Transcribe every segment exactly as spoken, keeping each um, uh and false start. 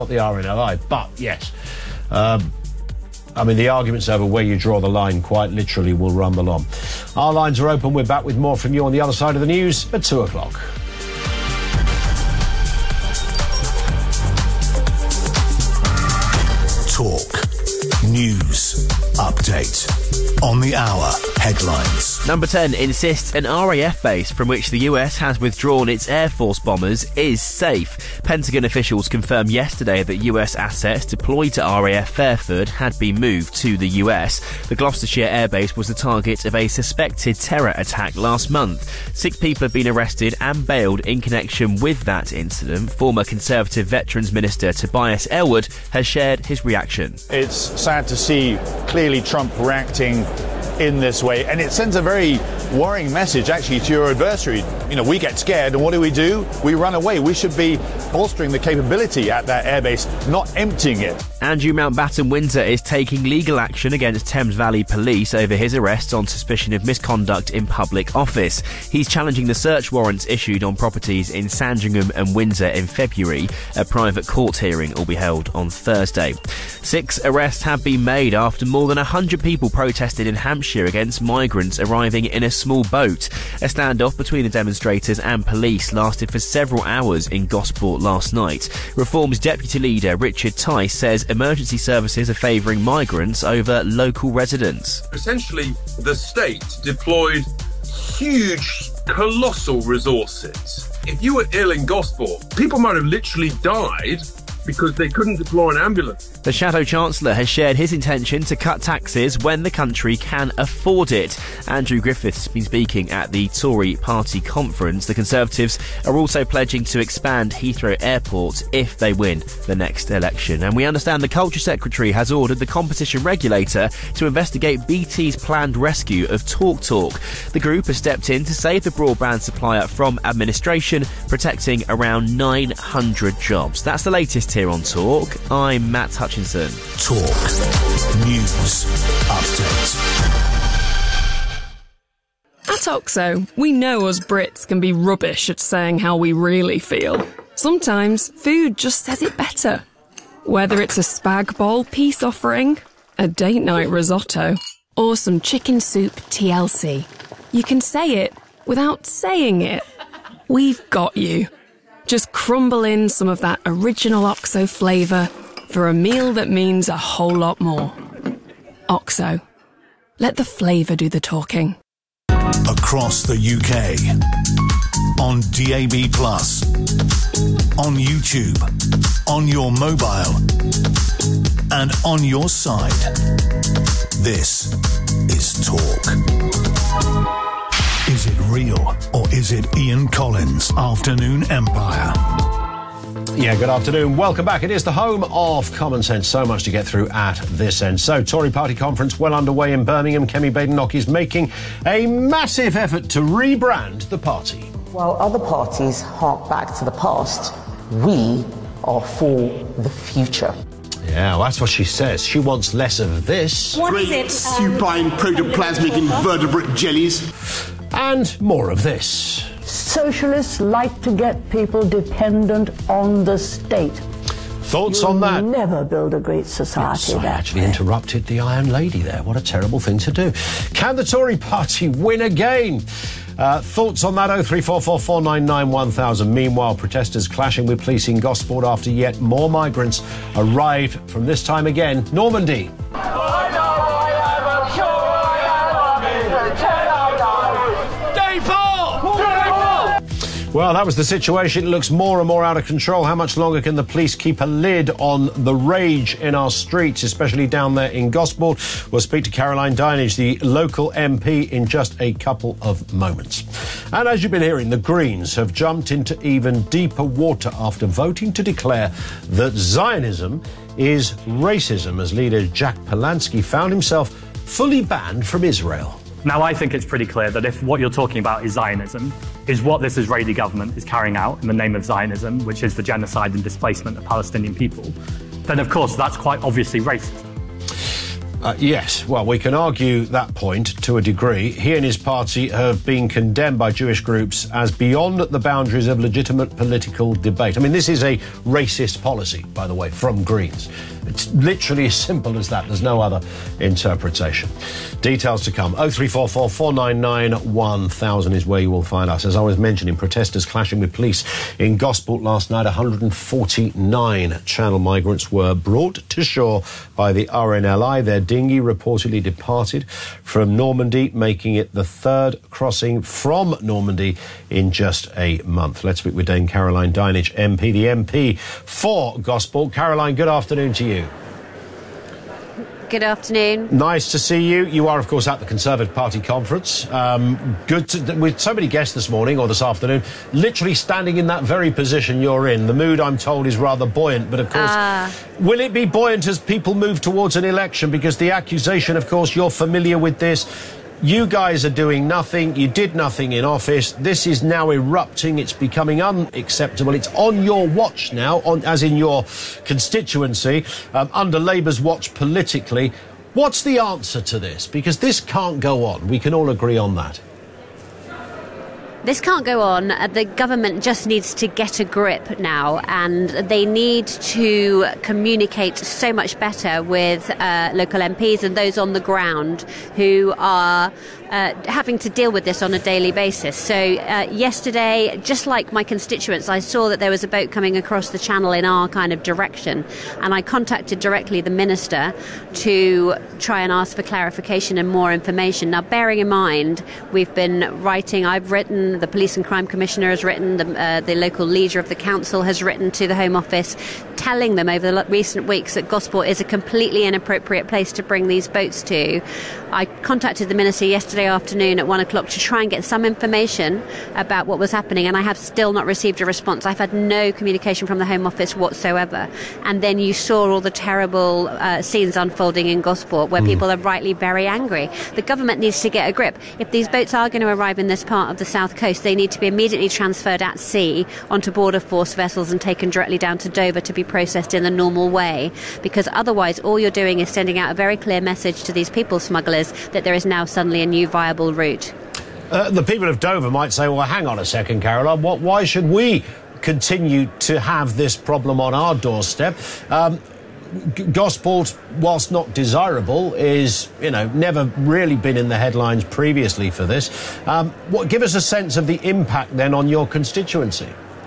not the R N L I, but yes. Um, I mean, the arguments over where you draw the line quite literally will rumble on. Our lines are open. We're back with more from you on the other side of the news at two o'clock. Talk. News. Update. On the hour. Headlines. Number ten insists an R A F base from which the U S has withdrawn its Air Force bombers is safe. Pentagon officials confirmed yesterday that U S assets deployed to R A F Fairford had been moved to the U S. The Gloucestershire Air Base was the target of a suspected terror attack last month. Six people have been arrested and bailed in connection with that incident. Former Conservative Veterans Minister Tobias Ellwood has shared his reaction. It's sad to see clearly Trump reacting in this way, and it sends a very worrying message actually to your adversary. You know, we get scared, and what do we do? We run away. We should be bolstering the capability at that airbase, not emptying it. Andrew Mountbatten Windsor is taking legal action against Thames Valley Police over his arrest on suspicion of misconduct in public office. He's challenging the search warrants issued on properties in Sandringham and Windsor in February. A private court hearing will be held on Thursday. Six arrests have been made after more than one hundred people protested in Hampshire against migrants arriving in a small boat. A standoff between the demonstrators and police lasted for several hours in Gosport last night. Reform's deputy leader Richard Tice says emergency services are favouring migrants over local residents. Essentially, the state deployed huge, colossal resources. If you were ill in Gosport, people might have literally died because they couldn't deploy an ambulance. The Shadow Chancellor has shared his intention to cut taxes when the country can afford it. Andrew Griffiths has been speaking at the Tory party conference. The Conservatives are also pledging to expand Heathrow Airport if they win the next election. And we understand the Culture Secretary has ordered the competition regulator to investigate B T's planned rescue of Talk Talk. The group has stepped in to save the broadband supplier from administration, protecting around nine hundred jobs. That's the latest here on Talk. I'm Matt Hutchinson. Talk. News. Update. At Oxo, we know us Brits can be rubbish at saying how we really feel. Sometimes food just says it better. Whether it's a spag bol peace offering, a date night risotto, or some chicken soup T L C, you can say it without saying it. We've got you. Just crumble in some of that original Oxo flavour for a meal that means a whole lot more. Oxo. Let the flavour do the talking. Across the U K. On D A B plus. On YouTube. On your mobile. And on your side. This is Talk. Is it real or is it Ian Collins' Afternoon Empire? Yeah, good afternoon. Welcome back. It is the home of common sense. So much to get through at this end. So, Tory party conference well underway in Birmingham. Kemi Badenoch is making a massive effort to rebrand the party. While other parties hark back to the past, we are for the future. Yeah, well, that's what she says. She wants less of this. What is it? Um... Supine protoplasmic invertebrate jellies. And more of this. Socialists like to get people dependent on the state. Thoughts You'll on that? Never build a great society. Yes, I that actually way. interrupted the Iron Lady there. What a terrible thing to do. Can the Tory party win again? Uh, thoughts on that? oh three four four, four nine nine, one thousand. Meanwhile, protesters clashing with police in Gosport after yet more migrants arrived from this time again, Normandy. Well, that was the situation. It looks more and more out of control. How much longer can the police keep a lid on the rage in our streets, especially down there in Gosport? We'll speak to Caroline Dinenage, the local M P, in just a couple of moments. And as you've been hearing, the Greens have jumped into even deeper water after voting to declare that Zionism is racism, as leader Jack Polanski found himself fully banned from Israel. Now, I think it's pretty clear that if what you're talking about is Zionism, is what this Israeli government is carrying out in the name of Zionism, which is the genocide and displacement of Palestinian people, then of course that's quite obviously racist. Uh, yes, well, we can argue that point to a degree. He and his party have been condemned by Jewish groups as beyond the boundaries of legitimate political debate. I mean, this is a racist policy, by the way, from Greens. It's literally as simple as that. There's no other interpretation. Details to come. oh three four four, four nine nine, one thousand is where you will find us. As I was mentioning, protesters clashing with police in Gosport last night. one hundred forty-nine Channel migrants were brought to shore by the R N L I. Their dinghy reportedly departed from Normandy, making it the third crossing from Normandy in just a month. Let's speak with Dame Caroline Dinenage, M P, the M P for Gosport. Caroline, good afternoon to you. Good afternoon. Nice to see you. You are, of course, at the Conservative Party conference. Um, good to, with so many guests this morning or this afternoon, literally standing in that very position you're in. The mood, I'm told, is rather buoyant. But, of course, uh, will it be buoyant as people move towards an election? Because the accusation, of course, you're familiar with this. You guys are doing nothing. You did nothing in office. This is now erupting. It's becoming unacceptable. It's on your watch now, on, as in your constituency, um, under Labour's watch politically. What's the answer to this? Because this can't go on. We can all agree on that. This can't go on. The government just needs to get a grip now, and they need to communicate so much better with uh, local M Ps and those on the ground who are uh, having to deal with this on a daily basis. So uh, yesterday, just like my constituents, I saw that there was a boat coming across the channel in our kind of direction, and I contacted directly the minister to try and ask for clarification and more information. Now, bearing in mind, we've been writing, I've written, the Police and Crime Commissioner has written, the, uh, the local leader of the council has written to the Home Office, telling them over the recent weeks that Gosport is a completely inappropriate place to bring these boats to. I contacted the minister yesterday afternoon at one o'clock to try and get some information about what was happening, and I have still not received a response. I've had no communication from the Home Office whatsoever. And then you saw all the terrible uh, scenes unfolding in Gosport, where mm. people are rightly very angry. The government needs to get a grip. If these boats are going to arrive in this part of the south coast, they need to be immediately transferred at sea onto border force vessels and taken directly down to Dover to be processed in the normal way, because otherwise all you're doing is sending out a very clear message to these people smugglers that there is now suddenly a new viable route. Uh, the people of Dover might say, well, hang on a second, Caroline, what, why should we continue to have this problem on our doorstep? Um, Gosport, whilst not desirable, is, you know, never really been in the headlines previously for this. Um, what, give us a sense of the impact then on your constituency.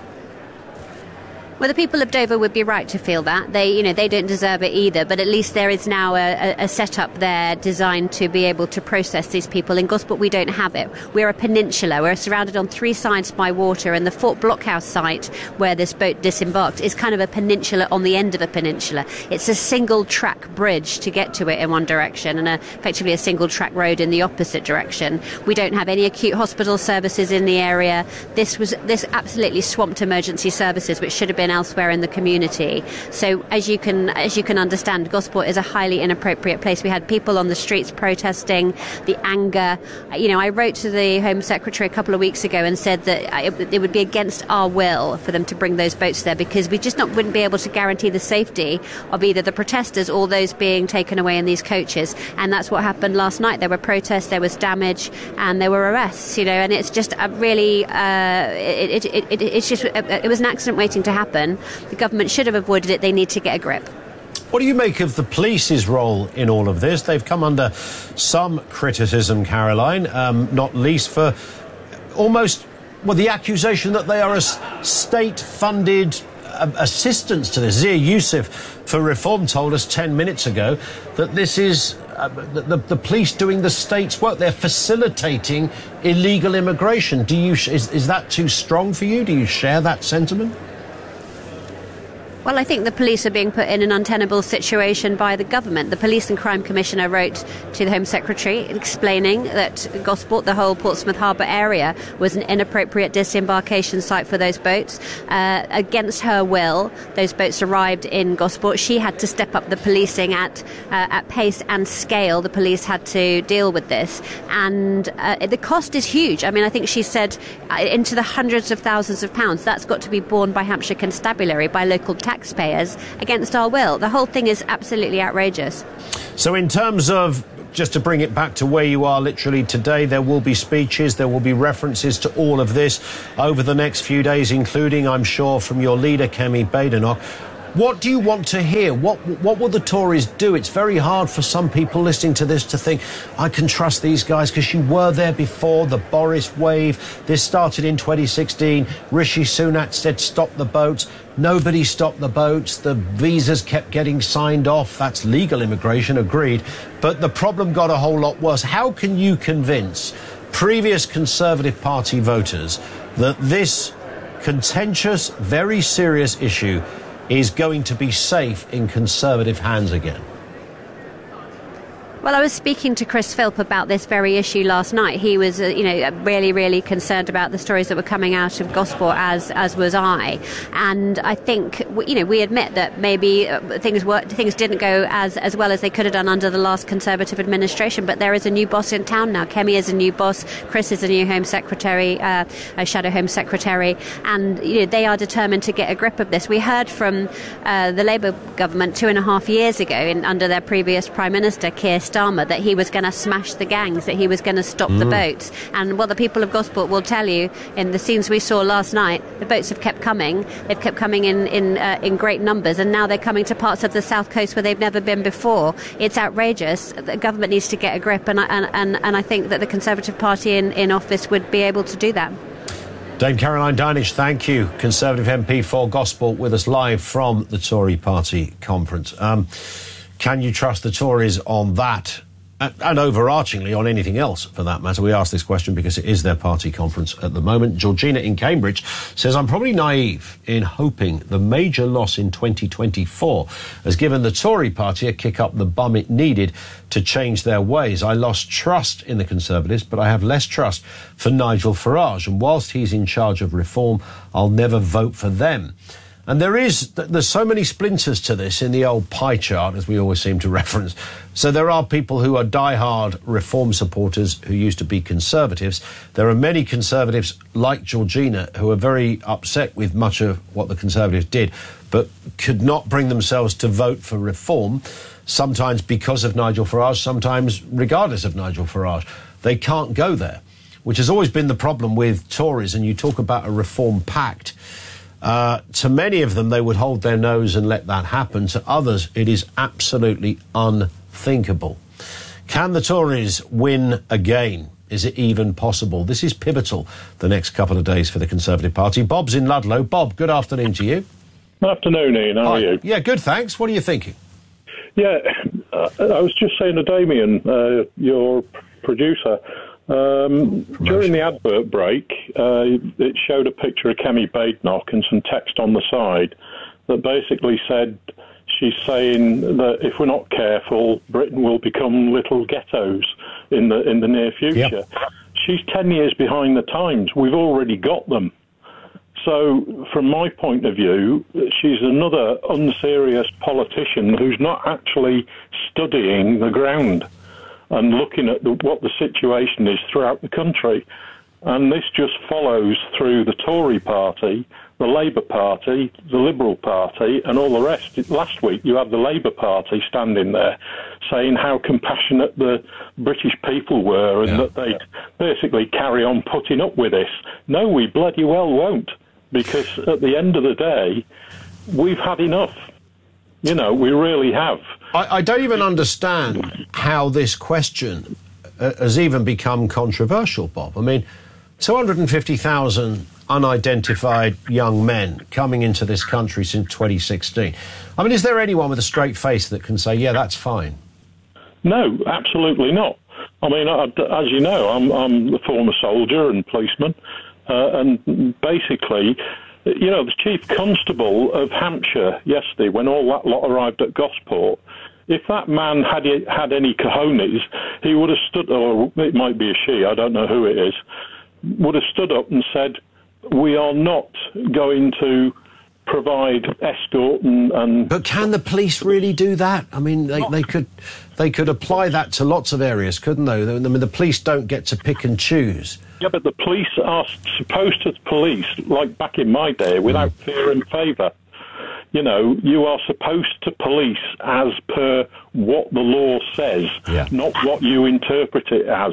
Well, the people of Dover would be right to feel that. They, you know, they don't deserve it either, but at least there is now a, a setup there designed to be able to process these people. In Gosport, we don't have it. We're a peninsula. We're surrounded on three sides by water, and the Fort Blockhouse site where this boat disembarked is kind of a peninsula on the end of a peninsula. It's a single-track bridge to get to it in one direction, and a, effectively a single-track road in the opposite direction. We don't have any acute hospital services in the area. This was this absolutely swamped emergency services, which should have been elsewhere in the community. So as you can as you can understand, Gosport is a highly inappropriate place. We had people on the streets protesting, the anger. You know, I wrote to the Home Secretary a couple of weeks ago and said that it, it would be against our will for them to bring those boats there, because we just not wouldn't be able to guarantee the safety of either the protesters or those being taken away in these coaches. And that's what happened last night. There were protests, there was damage, and there were arrests. You know, and it's just a really uh, it, it, it, it's just it was an accident waiting to happen. The government should have avoided it. They need to get a grip. What do you make of the police's role in all of this? They've come under some criticism, Caroline, um, not least for almost, well, the accusation that they are a state-funded uh, assistance to this. Zia Youssef for Reform told us ten minutes ago that this is uh, the, the police doing the state's work. They're facilitating illegal immigration. Do you is, is that too strong for you? Do you share that sentiment? Well, I think the police are being put in an untenable situation by the government. The Police and Crime Commissioner wrote to the Home Secretary explaining that Gosport, the whole Portsmouth Harbour area, was an inappropriate disembarkation site for those boats. Uh, against her will, those boats arrived in Gosport. She had to step up the policing at uh, at pace and scale. The police had to deal with this. And uh, the cost is huge. I mean, I think she said uh, into the hundreds of thousands of pounds. That's got to be borne by Hampshire Constabulary, by local tax taxpayers against our will. The whole thing is absolutely outrageous. So in terms of, just to bring it back to where you are literally today, there will be speeches, there will be references to all of this over the next few days, including, I'm sure, from your leader, Kemi Badenoch. What do you want to hear? What what will the Tories do? It's very hard for some people listening to this to think, I can trust these guys because you were there before, the Boris wave. This started in twenty sixteen. Rishi Sunak said stop the boats. Nobody stopped the boats. The visas kept getting signed off. That's legal immigration, agreed. But the problem got a whole lot worse. How can you convince previous Conservative Party voters that this contentious, very serious issue is going to be safe in Conservative hands again? Well, I was speaking to Chris Philp about this very issue last night. He was, uh, you know, really, really concerned about the stories that were coming out of Gosport, as as was I. And I think, you know, we admit that maybe uh, things were things didn't go as as well as they could have done under the last Conservative administration. But there is a new boss in town now. Kemi is a new boss. Chris is a new Home Secretary, uh, a Shadow Home Secretary, and you know they are determined to get a grip of this. We heard from uh, the Labour government two and a half years ago, in, under their previous Prime Minister Keir Starmer, that he was going to smash the gangs, that he was going to stop mm. the boats. And what the people of Gosport will tell you, in the scenes we saw last night, the boats have kept coming. They've kept coming in in, uh, in great numbers, and now they're coming to parts of the south coast where they've never been before. It's outrageous. The government needs to get a grip, and I, and, and, and I think that the Conservative Party in, in office would be able to do that. Dame Caroline Dinenage, thank you. Conservative M P for Gosport, with us live from the Tory Party conference. Um, Can you trust the Tories on that, and, and overarchingly on anything else for that matter? We ask this question because it is their party conference at the moment. Georgina in Cambridge says, I'm probably naive in hoping the major loss in twenty twenty-four has given the Tory party a kick up the bum it needed to change their ways. I lost trust in the Conservatives, but I have less trust for Nigel Farage. And whilst he's in charge of reform, I'll never vote for them. And there is, there's so many splinters to this in the old pie chart, as we always seem to reference. So there are people who are diehard reform supporters who used to be Conservatives. There are many Conservatives like Georgina who are very upset with much of what the Conservatives did, but could not bring themselves to vote for reform, sometimes because of Nigel Farage, sometimes regardless of Nigel Farage. They can't go there, which has always been the problem with Tories. And you talk about a reform pact. Uh, to many of them, they would hold their nose and let that happen. To others, it is absolutely unthinkable. Can the Tories win again? Is it even possible? This is pivotal the next couple of days for the Conservative Party. Bob's in Ludlow. Bob, good afternoon to you. Good afternoon, Ian. How Hi. are you? Yeah, good, thanks. What are you thinking? Yeah, uh, I was just saying to Damien, uh, your producer, Um, during the advert break, uh, it showed a picture of Kemi Badenoch and some text on the side that basically said she's saying that if we're not careful, Britain will become little ghettos in the in the near future. Yep. She's ten years behind the times. We've already got them. So, from my point of view, she's another unserious politician who's not actually studying the ground and looking at the, what the situation is throughout the country. And this just follows through the Tory party, the Labour Party, the Liberal Party, and all the rest. Last week, you had the Labour Party standing there saying how compassionate the British people were and yeah, that they'd yeah. basically carry on putting up with this. No, we bloody well won't, because at the end of the day, we've had enough. You know, we really have. I, I don't even understand how this question uh, has even become controversial, Bob. I mean, two hundred fifty thousand unidentified young men coming into this country since twenty sixteen. I mean, is there anyone with a straight face that can say, yeah, that's fine? No, absolutely not. I mean, I, as you know, I'm, I'm a former soldier and policeman, uh, and basically, you know, the Chief Constable of Hampshire yesterday, when all that lot arrived at Gosport, if that man had had any cojones, he would have stood, or it might be a she, I don't know who it is, would have stood up and said, we are not going to provide escort and, and... But can the police really do that? I mean, they, they could they could apply that to lots of areas, couldn't they? I mean, the police don't get to pick and choose. Yeah, but the police are supposed to police, like back in my day, without mm. fear and favour. You know, you are supposed to police as per what the law says, yeah. not what you interpret it as.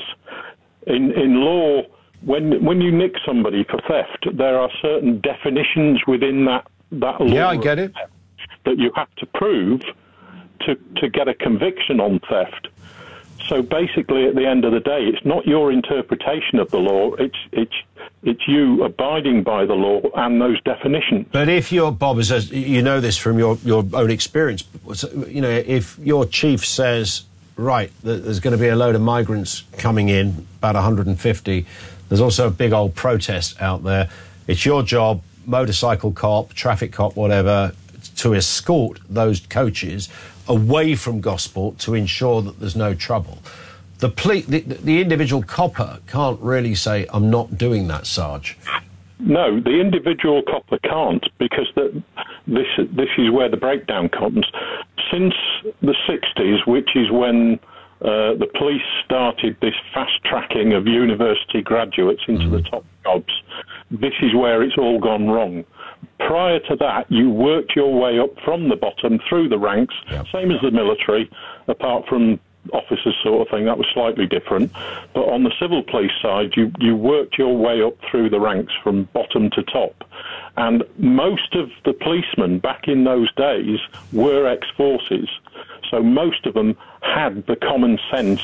In in law, when when you nick somebody for theft, there are certain definitions within that, that law yeah, I get it. that you have to prove to, to get a conviction on theft. So basically, at the end of the day, it's not your interpretation of the law, it's it's it's you abiding by the law and those definitions. But if you're, Bob, as you know this from your, your own experience, you know, if your chief says, right, there's going to be a load of migrants coming in, about one hundred fifty, there's also a big old protest out there, it's your job, motorcycle cop, traffic cop, whatever, to escort those coaches away from Gosport to ensure that there's no trouble. The, ple- the, the individual copper can't really say, I'm not doing that, Sarge. No, the individual copper can't, because the, this this is where the breakdown comes. Since the sixties, which is when uh, the police started this fast-tracking of university graduates into mm-hmm. the top jobs, this is where it's all gone wrong. Prior to that, you worked your way up from the bottom through the ranks, yep. same as the military, apart from officers sort of thing. That was slightly different. But on the civil police side, you, you worked your way up through the ranks from bottom to top. And most of the policemen back in those days were ex-forces. So most of them had the common sense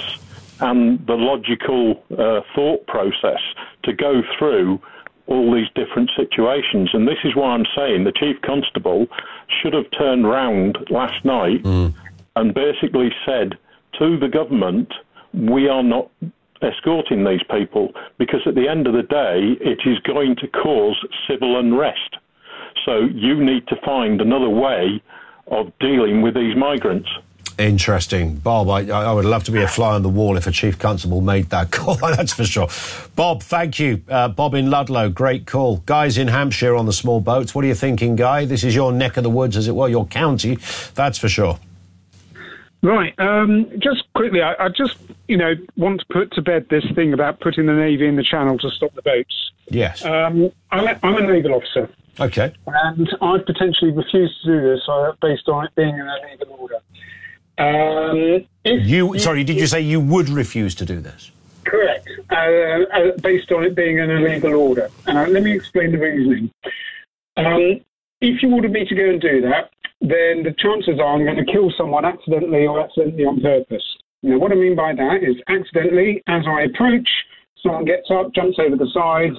and the logical uh, thought process to go through all these different situations. And this is why I'm saying the Chief Constable should have turned round last night mm. and basically said to the government, we are not escorting these people, because at the end of the day, it is going to cause civil unrest. So you need to find another way of dealing with these migrants. Interesting. Bob, I, I would love to be a fly on the wall if a Chief Constable made that call, that's for sure. Bob, thank you. Uh, Bob in Ludlow, great call. Guy's in Hampshire on the small boats. What are you thinking, Guy? This is your neck of the woods, as it were, your county, that's for sure. Right. Um, just quickly, I, I just, you know, want to put to bed this thing about putting the Navy in the Channel to stop the boats. Yes. Um, I'm, a, I'm a naval officer. Okay. And I potentially refused to do this uh, based on it being an illegal order. Um, if you, you sorry, did you say you would refuse to do this? Correct. Uh, uh, based on it being an illegal order. Uh, let me explain the reasoning. Um, if you ordered me to go and do that, then the chances are I'm going to kill someone accidentally or accidentally on purpose. You know, what I mean by that is accidentally, as I approach, someone gets up, jumps over the side,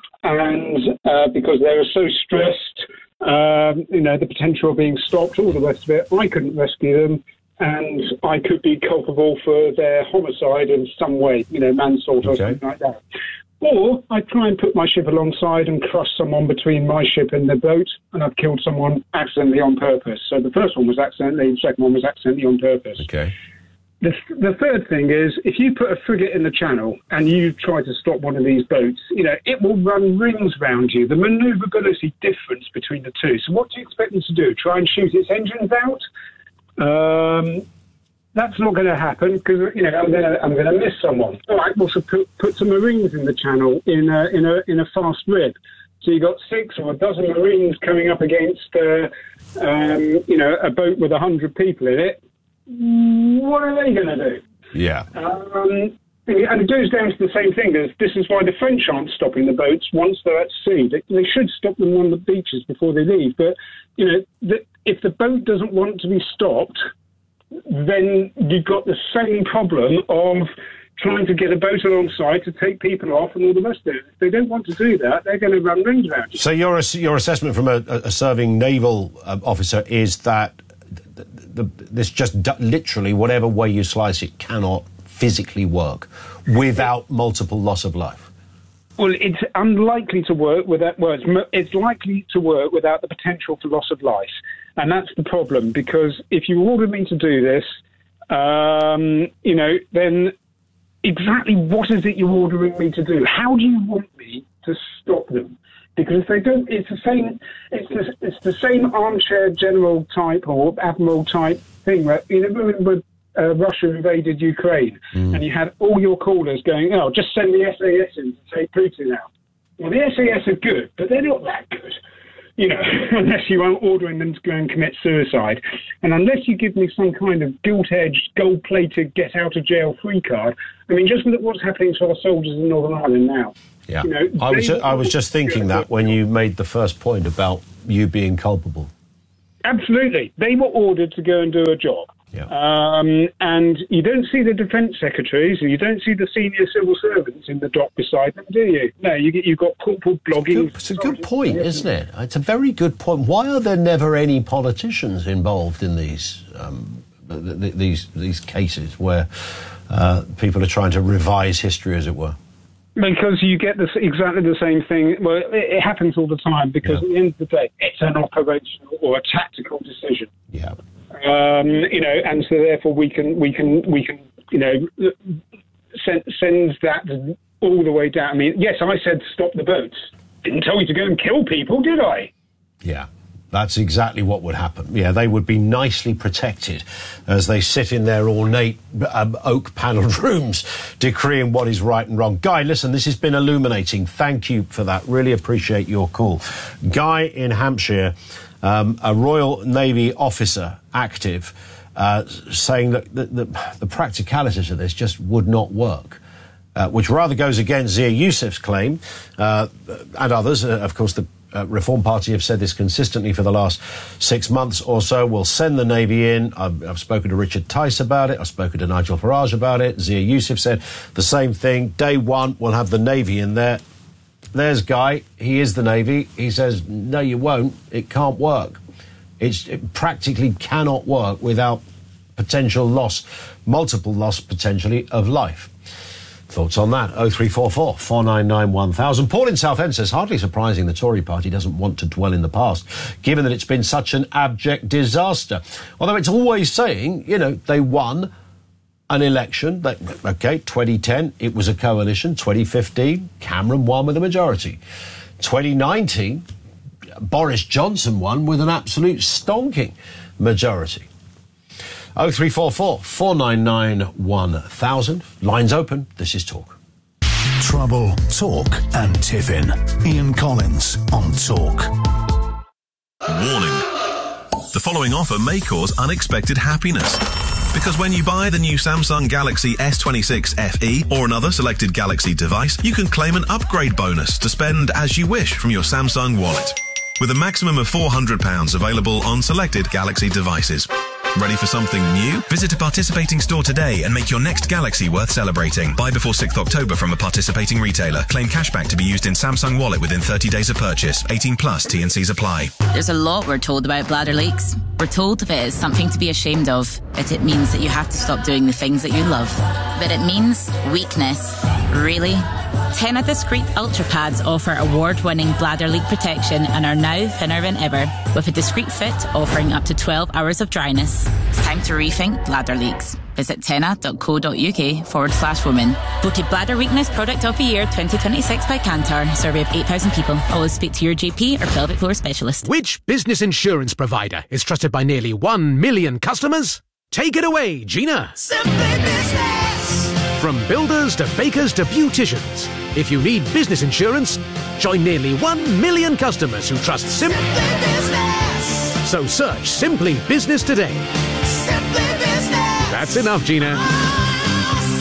and uh, because they were so stressed, um, you know, the potential of being stopped, all the rest of it, I couldn't rescue them, and I could be culpable for their homicide in some way, you know, manslaughter okay. or something like that. Or I'd try and put my ship alongside and crush someone between my ship and the boat, and I've killed someone accidentally on purpose. So the first one was accidentally, the second one was accidentally on purpose. Okay. The, the third thing is, if you put a frigate in the Channel and you try to stop one of these boats, you know, it will run rings round you. The manoeuvrability difference between the two. So what do you expect them to do? Try and shoot its engines out? Um... That's not going to happen because, you know, I'm going to I'm going to miss someone. All right, well, so put, put some Marines in the Channel in a, in a in a fast rib. So you got six or a dozen Marines coming up against, uh, um, you know, a boat with a hundred people in it. What are they going to do? Yeah. Um, and it goes down to the same thing. As this is why the French aren't stopping the boats once they're at sea. They, they should stop them on the beaches before they leave. But you know, the, if the boat doesn't want to be stopped, then you've got the same problem of trying to get a boat alongside to take people off and all the rest of it. If they don't want to do that, they're going to run rings around you. So your your assessment from a, a serving naval uh, officer is that the, the, this just d- literally, whatever way you slice it, cannot physically work without multiple loss of life? Well, it's unlikely to work without, well, it's, it's likely to work without the potential for loss of life. And that's the problem, because if you order me to do this, um, you know, then exactly what is it you're ordering me to do? How do you want me to stop them? Because if they don't, it's the same, it's the, it's the same armchair general type or admiral type thing. Where, you know, when uh, Russia invaded Ukraine, mm. and you had all your callers going, oh, just send the S A S in to take Putin out. Well, the S A S are good, but they're not that good. you know, unless you aren't ordering them to go and commit suicide. And unless you give me some kind of gilt-edged, gold-plated, get-out-of-jail-free card, I mean, just look at what's happening to our soldiers in Northern Ireland now. Yeah, you know, I was, ju- I was just thinking that when you made the first point about you being culpable. Absolutely. They were ordered to go and do a job. Yeah. Um, and you don't see the defence secretaries and you don't see the senior civil servants in the dock beside them, do you? No, you get, you've got corporal blogging. It's a good point, isn't it? It's a very good point. Why are there never any politicians involved in these um, th- th- these these cases where uh, people are trying to revise history, as it were? Because you get this, exactly the same thing. Well, it, it happens all the time because yeah. at the end of the day, it's an operational or a tactical decision. Yeah. Um, you know, and so therefore we can we can we can you know send sends that all the way down. I mean, yes, I said stop the boats. Didn't tell you to go and kill people, did I? Yeah. That's exactly what would happen. Yeah, they would be nicely protected as they sit in their ornate um, oak-panelled rooms decreeing what is right and wrong. Guy, listen, this has been illuminating. Thank you for that. Really appreciate your call. Guy in Hampshire, um, a Royal Navy officer, active, uh, saying that the, the, the practicalities of this just would not work. Uh, which rather goes against Zia Youssef's claim, uh, and others. Uh, of course, the uh, Reform Party have said this consistently for the last six months or so. We'll send the Navy in. I've, I've spoken to Richard Tice about it. I've spoken to Nigel Farage about it. Zia Youssef said the same thing. Day one, we'll have the Navy in there. There's Guy. He is the Navy. He says, no, you won't. It can't work. It's, it practically cannot work without potential loss, multiple loss potentially of life. Thoughts on that? oh three four four, four nine nine, one thousand. Paul in Southend says, hardly surprising the Tory party doesn't want to dwell in the past, given that it's been such an abject disaster. Although it's always saying, you know, they won an election. That, OK, twenty ten, it was a coalition. twenty fifteen, Cameron won with a majority. twenty nineteen, Boris Johnson won with an absolute stonking majority. oh three four four, four nine nine, one thousand. Lines open. This is Talk. Trouble, Talk and Tiffin. Ian Collins on Talk. Warning. The following offer may cause unexpected happiness. Because when you buy the new Samsung Galaxy S twenty-six F E or another selected Galaxy device, you can claim an upgrade bonus to spend as you wish from your Samsung wallet. With a maximum of four hundred pounds available on selected Galaxy devices. Ready for something new? Visit a participating store today and make your next Galaxy worth celebrating. Buy before sixth of October from a participating retailer. Claim cashback to be used in Samsung Wallet within thirty days of purchase. eighteen plus, T and C's apply. There's a lot we're told about bladder leaks. We're told if it is something to be ashamed of, that it means that you have to stop doing the things that you love. But it means weakness. Really? Tena Discreet Ultra Pads offer award-winning bladder leak protection and are now thinner than ever, with a discreet fit offering up to twelve hours of dryness. It's time to rethink bladder leaks. Visit tena.co.uk forward slash women. Voted Bladder Weakness Product of the Year twenty twenty-six by Kantar. Survey of eight thousand people. Always speak to your G P or pelvic floor specialist. Which business insurance provider is trusted by nearly one million customers? Take it away, Gina. Simply Business. From builders to bakers to beauticians, if you need business insurance, join nearly one million customers who trust Sim- Simply Business. So search Simply Business today. Simply Business. That's enough, Gina. Oh,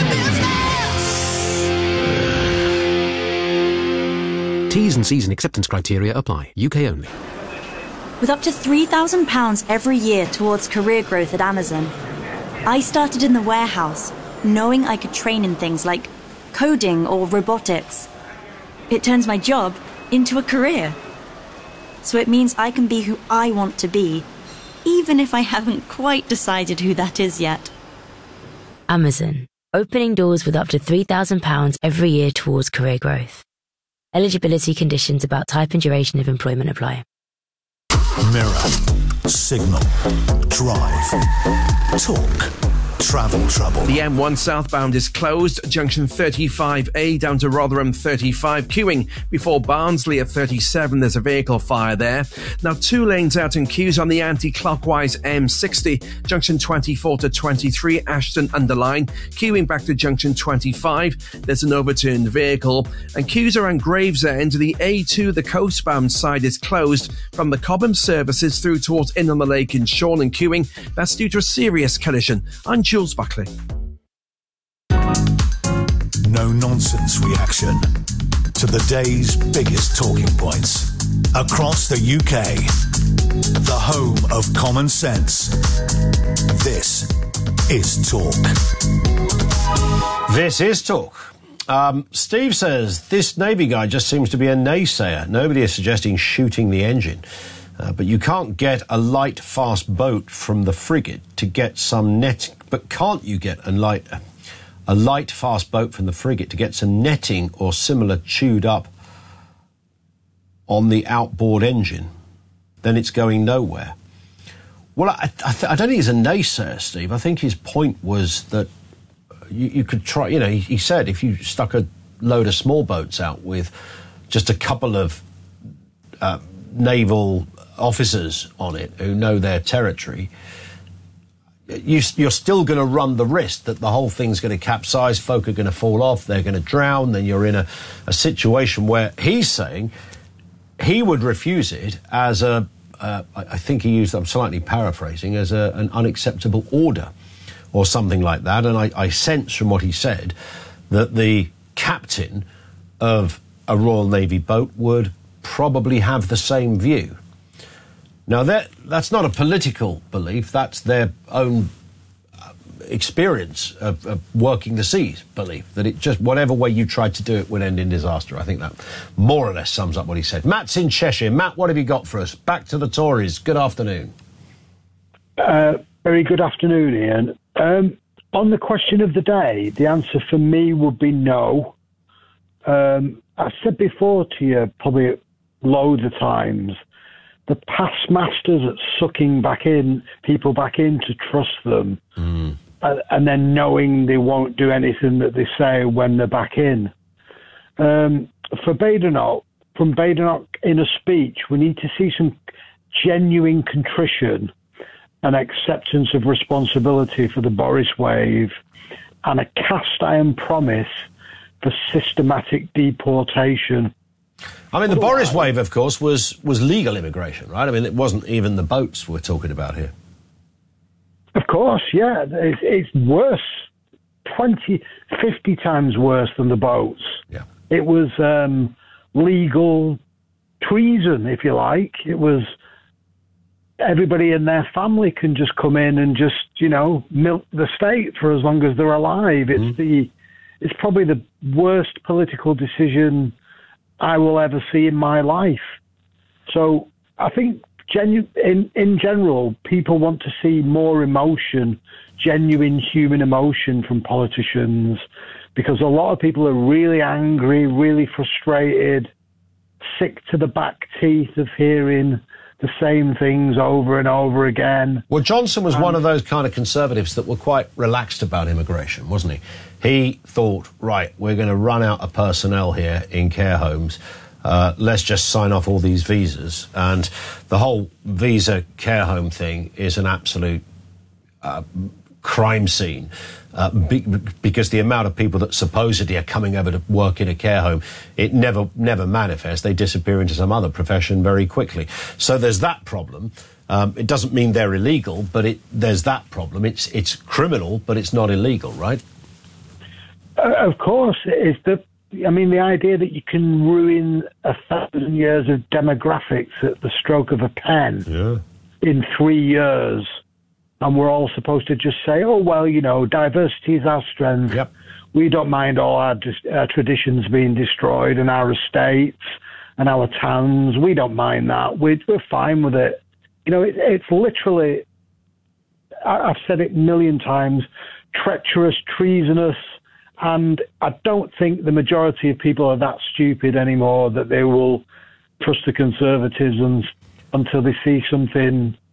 Simply Business. T's and C's and acceptance criteria apply. U K only. With up to three thousand pounds every year towards career growth at Amazon, I started in the warehouse, knowing I could train in things like coding or robotics. It turns my job into a career. So it means I can be who I want to be, even if I haven't quite decided who that is yet. Amazon, opening doors with up to three thousand pounds every year towards career growth. Eligibility conditions about type and duration of employment apply. Mirror, Signal, Drive, Talk. travel trouble. The M one southbound is closed. Junction thirty-five A down to Rotherham thirty-five. Queuing before Barnsley at thirty-seven. There's a vehicle fire there. Now two lanes out in queues on the anti-clockwise M sixty. Junction twenty-four to twenty-three. Ashton Underline. Queuing back to junction twenty-five. There's an overturned vehicle. And queues around Gravesend. The A two, the coastbound side, is closed from the Cobham services through towards Inn on the Lake in Shorn and queuing. That's due to a serious collision. I'm Jules Buckley. No nonsense reaction to the day's biggest talking points across the U K. The home of common sense. This is Talk. This is Talk. Um, Steve says, this Navy guy just seems to be a naysayer. Nobody is suggesting shooting the engine. Uh, but you can't get a light, fast boat from the frigate to get some net. But can't you get a light, a light, fast boat from the frigate to get some netting or similar chewed up on the outboard engine? Then it's going nowhere. Well, I, I, th- I don't think he's a naysayer, Steve. I think his point was that you, you could try. You know, he, he said if you stuck a load of small boats out with just a couple of uh, naval officers on it who know their territory, you, you're still going to run the risk that the whole thing's going to capsize, folk are going to fall off, they're going to drown, then you're in a, a situation where he's saying he would refuse it as a, uh, I think he used, I'm slightly paraphrasing, as a, an unacceptable order or something like that. And I, I sense from what he said that the captain of a Royal Navy boat would probably have the same view. Now, that that's not a political belief. That's their own uh, experience of, of working the seas belief, that it just, whatever way you tried to do it would end in disaster. I think that more or less sums up what he said. Matt's in Cheshire. Matt, what have you got for us? Back to the Tories. Good afternoon. Uh, very good afternoon, Ian. Um, on the question of the day, the answer for me would be no. Um, I've said before to you, probably loads of times, the past masters at sucking back in people back in to trust them, mm. and, and then knowing they won't do anything that they say when they're back in. Um, for Badenoch, from Badenoch in a speech, we need to see some genuine contrition and acceptance of responsibility for the Boris wave and a cast iron promise for systematic deportation. I mean, the Boris wave, of course, was, was legal immigration, right? I mean, it wasn't even the boats we're talking about here. Of course, yeah. It's, it's worse, twenty, fifty times worse than the boats. Yeah. It was um, legal treason, if you like. It was everybody in their family can just come in and just, you know, milk the state for as long as they're alive. It's mm. the, it's probably the worst political decision I will ever see in my life. So I think genu- in, in general, people want to see more emotion, genuine human emotion from politicians, because a lot of people are really angry, really frustrated, sick to the back teeth of hearing the same things over and over again. Well, Johnson was and, one of those kind of conservatives that were quite relaxed about immigration, wasn't he? He thought, right, we're going to run out of personnel here in care homes. Uh, let's just sign off all these visas. And the whole visa care home thing is an absolute uh, crime scene uh, be- because the amount of people that supposedly are coming over to work in a care home, it never, never manifests. They disappear into some other profession very quickly. So there's that problem. Um, it doesn't mean they're illegal, but it, there's that problem. It's, it's criminal, but it's not illegal, right? Uh, of course, it's the. I mean, the idea that you can ruin a thousand years of demographics at the stroke of a pen yeah. in three years, and we're all supposed to just say, "Oh well, you know, diversity is our strength. Yep. We don't mind all our, dis- our traditions being destroyed and our estates and our towns. We don't mind that. We're, we're fine with it." You know, it, it's literally. I, I've said it a million times: treacherous, treasonous. And I don't think the majority of people are that stupid anymore that they will trust the Conservatives and, until they see something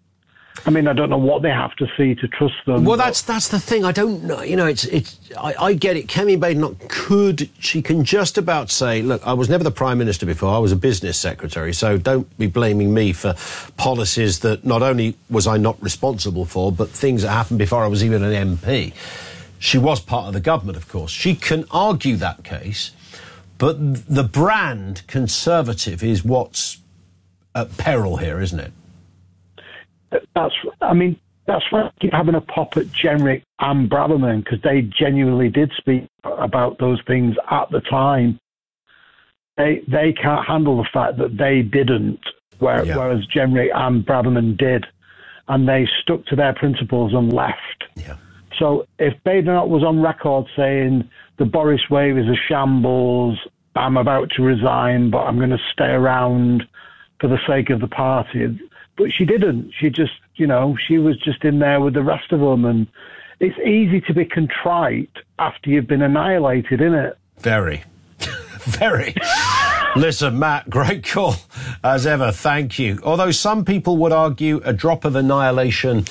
I mean, I don't know what they have to see to trust them. Well, that's that's the thing. I don't know. You know, it's it's. I, I get it. Kemi Badenoch could. She can just about say, look, I was never the Prime Minister before. I was a business secretary. So don't be blaming me for policies that not only was I not responsible for, but things that happened before I was even an M P. She was part of the government, of course. She can argue that case, but the brand Conservative is what's at peril here, isn't it? That's, I mean, that's why I keep having a pop at Jenrick and Braverman, because they genuinely did speak about those things at the time. They they can't handle the fact that they didn't, where, yeah. whereas Jenrick and Braverman did, and they stuck to their principles and left. Yeah. So if Badenoch was on record saying the Boris wave is a shambles, I'm about to resign, but I'm going to stay around for the sake of the party. But she didn't. She just, you know, she was just in there with the rest of them. And it's easy to be contrite after you've been annihilated, isn't it? Very. Very. Listen, Matt, great call as ever. Thank you. Although some people would argue a drop of annihilation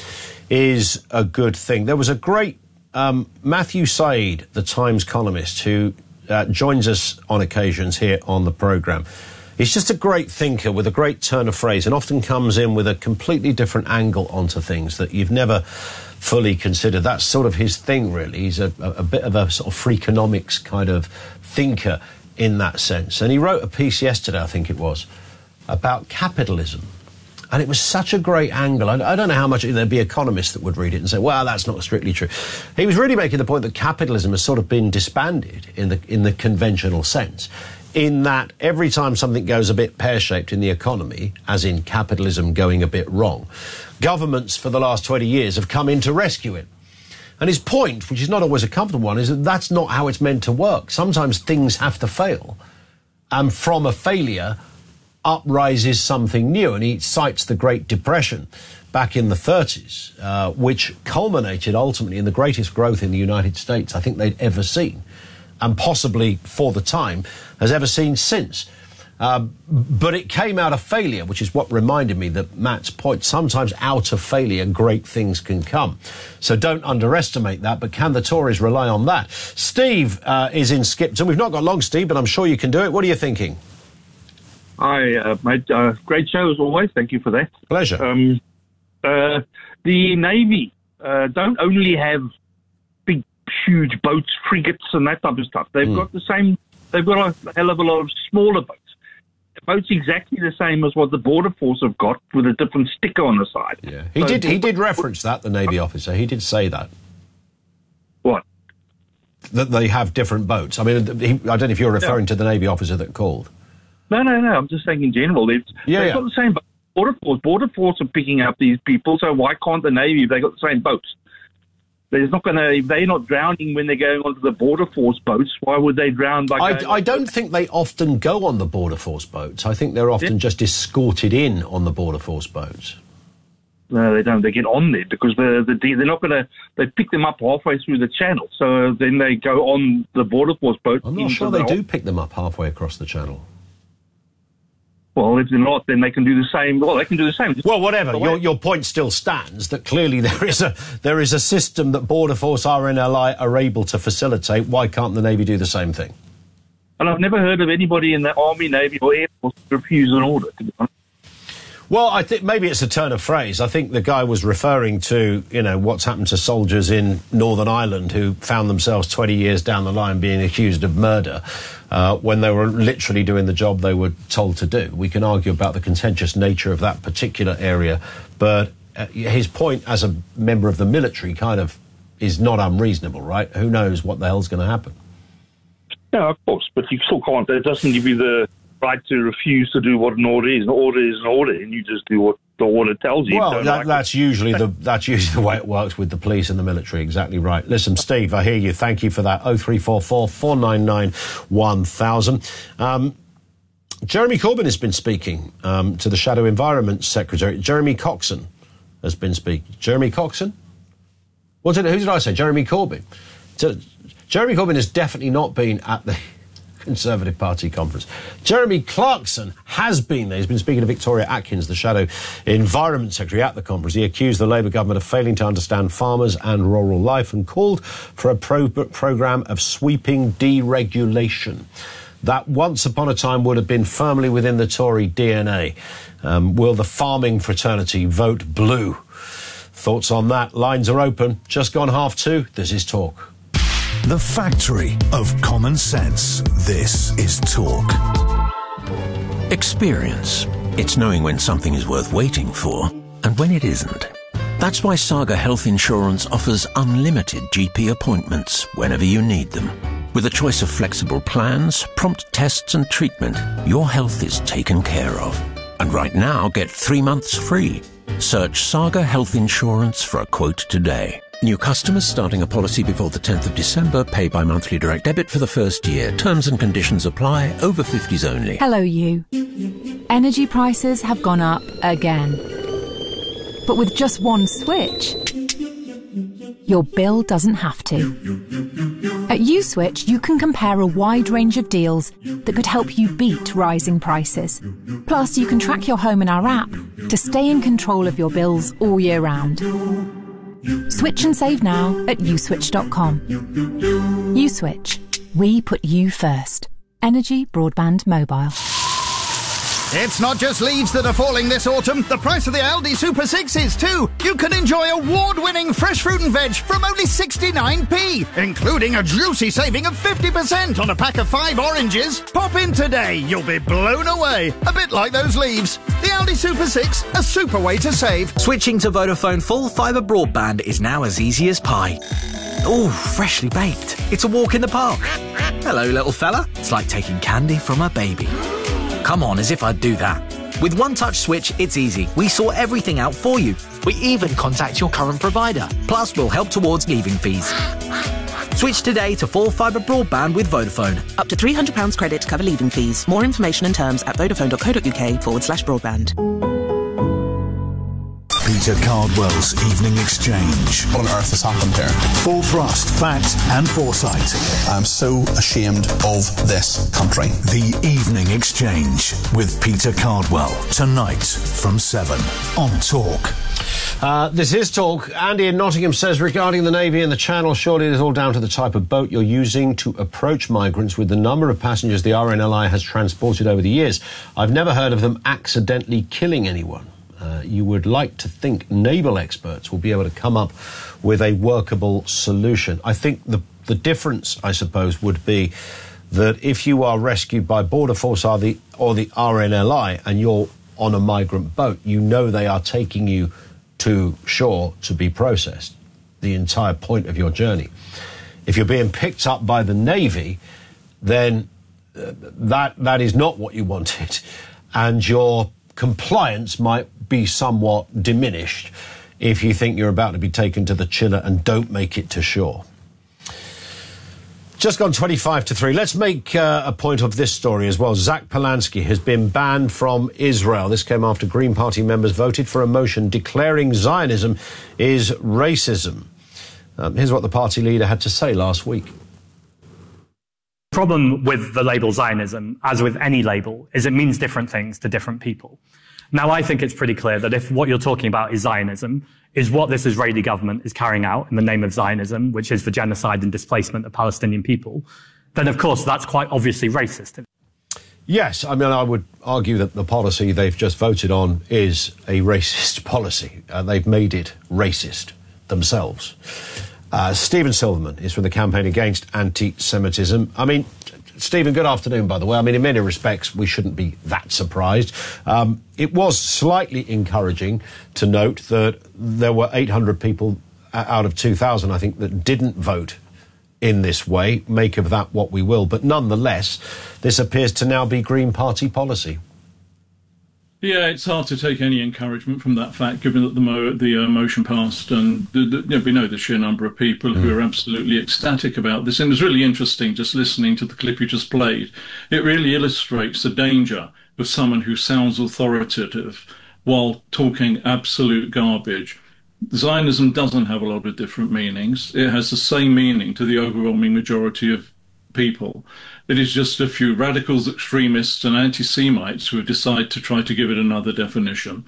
is a good thing. There was a great um, Matthew Said, the Times columnist, who uh, joins us on occasions here on the programme. He's just a great thinker with a great turn of phrase and often comes in with a completely different angle onto things that you've never fully considered. That's sort of his thing, really. He's a, a, a bit of a sort of freakonomics kind of thinker in that sense. And he wrote a piece yesterday, I think it was, about capitalism. And it was such a great angle. I, I don't know how much there'd be economists that would read it and say, well, that's not strictly true. He was really making the point that capitalism has sort of been disbanded in the in the conventional sense, in that every time something goes a bit pear-shaped in the economy, as in capitalism going a bit wrong, governments for the last twenty years have come in to rescue it. And his point, which is not always a comfortable one, is that that's not how it's meant to work. Sometimes things have to fail. And from a failure uprises something new. And he cites the Great Depression back in the thirties, uh, which culminated ultimately in the greatest growth in the United States I think they'd ever seen, and possibly for the time has ever seen since. Uh, but it came out of failure, which is what reminded me that Matt's point, sometimes out of failure, great things can come. So don't underestimate that, but can the Tories rely on that? Steve uh, is in Skipton. We've not got long, Steve, but I'm sure you can do it. What are you thinking? Hi, uh, mate. Uh, great show as always. Thank you for that. Pleasure. Um, uh, the Navy uh, don't only have big, huge boats, frigates, and that type of stuff. They've mm. got the same. They've got a hell of a lot of smaller boats. Boats exactly the same as what the Border Force have got, with a different sticker on the side. Yeah, he so did. He did reference that, the Navy officer. He did say that. What? That they have different boats. I mean, he, I don't know if you're referring yeah. to the Navy officer that called. No, no, no. I'm just saying in general. They've, yeah, they've yeah. got the same boat. Border Force. Border Force are picking up these people, so why can't the Navy if they got the same boats? There's not going to. If they're not drowning when they're going onto the Border Force boats, why would they drown by? I, I don't think they often go on the Border Force boats. I think they're often yeah. just escorted in on the Border Force boats. No, they don't. They get on there because the the they're not going to. They pick them up halfway through the channel, so then they go on the Border Force boat. I'm not sure they do pick them up halfway across the channel. Well, if they're not, then they can do the same. Well, they can do the same. Just well, whatever. Your, your point still stands that clearly there is a there is a system that Border Force R N L I are able to facilitate. Why can't the Navy do the same thing? And I've never heard of anybody in the Army, Navy, or Air Force refuse an order, to be honest. Well, I think maybe it's a turn of phrase. I think the guy was referring to, you know, what's happened to soldiers in Northern Ireland who found themselves twenty years down the line being accused of murder uh, when they were literally doing the job they were told to do. We can argue about the contentious nature of that particular area, but uh, his point as a member of the military kind of is not unreasonable, right? Who knows what the hell's going to happen? No, of course, but you still can't. It doesn't give you the right to refuse to do what an order is. An order is an order, and you just do what the order tells you. Well, that, like that's it. usually the that's usually the way it works with the police and the military. Exactly right. Listen, Steve, I hear you. Thank you for that. Oh three four four, four nine nine, one thousand. Um, Jeremy Corbyn has been speaking um, to the Shadow Environment Secretary. Jeremy Coxon has been speaking. Jeremy Coxon? What did, who did I say? Jeremy Corbyn. So, Jeremy Corbyn has definitely not been at the Conservative Party conference. Jeremy Clarkson has been there. He's been speaking to Victoria Atkins, the Shadow Environment Secretary, at the conference. He accused the Labour government of failing to understand farmers and rural life and called for a pro- programme of sweeping deregulation that once upon a time would have been firmly within the Tory D N A. Um, will the farming fraternity vote blue? Thoughts on that? Lines are open. Just gone half two. This is Talk. The factory of common sense. This is Talk. Experience. It's knowing when something is worth waiting for and when it isn't. That's why Saga Health Insurance offers unlimited G P appointments whenever you need them. With a choice of flexible plans, prompt tests and treatment, your health is taken care of. And right now, get three months free. Search Saga Health Insurance for a quote today. New customers starting a policy before the tenth of December pay by monthly direct debit for the first year. Terms and conditions apply. Over fifties only. Hello, you. Energy prices have gone up again. But with just one switch, your bill doesn't have to. At USwitch, you can compare a wide range of deals that could help you beat rising prices. Plus, you can track your home in our app to stay in control of your bills all year round. Switch and save now at uswitch dot com. USwitch. We put you first. Energy Broadband Mobile. It's not just leaves that are falling this autumn. The price of the Aldi Super six is too. You can enjoy award-winning fresh fruit and veg from only sixty-nine p, including a juicy saving of fifty percent on a pack of five oranges. Pop in today. You'll be blown away. A bit like those leaves. The Aldi Super six, a super way to save. Switching to Vodafone full fibre broadband is now as easy as pie. Ooh, freshly baked. It's a walk in the park. Hello, little fella. It's like taking candy from a baby. Come on, as if I'd do that. With One Touch Switch, it's easy. We sort everything out for you. We even contact your current provider. Plus, we'll help towards leaving fees. Switch today to full fibre broadband with Vodafone. Up to three hundred pounds credit to cover leaving fees. More information and terms at vodafone.co.uk forward slash broadband. Peter Cardwell's Evening Exchange. What on earth has happened here? Full thrust, fact and foresight. I'm so ashamed of this country. The Evening Exchange with Peter Cardwell. Tonight from seven on Talk. Uh, this is Talk. Andy in Nottingham says, regarding the Navy and the Channel, surely it is all down to the type of boat you're using to approach migrants. With the number of passengers the R N L I has transported over the years, I've never heard of them accidentally killing anyone. Uh, you would like to think naval experts will be able to come up with a workable solution. I think the the difference, I suppose, would be that if you are rescued by Border Force or the, or the R N L I and you're on a migrant boat, you know they are taking you to shore to be processed, the entire point of your journey. If you're being picked up by the Navy, then uh, that that is not what you wanted, and your compliance might be somewhat diminished if you think you're about to be taken to the chiller and don't make it to shore. Just gone twenty-five to three. Let's make uh, a point of this story as well. Zach Polanski has been banned from Israel. This came after Green Party members voted for a motion declaring Zionism is racism. Um, here's what the party leader had to say last week. The problem with the label Zionism, as with any label, is it means different things to different people. Now, I think it's pretty clear that if what you're talking about is Zionism, is what this Israeli government is carrying out in the name of Zionism, which is the genocide and displacement of Palestinian people, then of course that's quite obviously racist. Yes, I mean, I would argue that the policy they've just voted on is a racist policy. Uh, they've made it racist themselves. Uh, Stephen Silverman is from the Campaign Against Anti-Semitism. I mean, Stephen, good afternoon, by the way. I mean, in many respects, we shouldn't be that surprised. Um, it was slightly encouraging to note that there were eight hundred people out of two thousand, I think, that didn't vote in this way. Make of that what we will. But nonetheless, this appears to now be Green Party policy. Yeah, it's hard to take any encouragement from that fact, given that the mo- the uh, motion passed, and the, the, you know, we know the sheer number of people mm. who are absolutely ecstatic about this. And it's really interesting just listening to the clip you just played. It really illustrates the danger of someone who sounds authoritative while talking absolute garbage. Zionism doesn't have a lot of different meanings. It has the same meaning to the overwhelming majority of people. It is just a few radicals, extremists, and anti-Semites who have decided to try to give it another definition.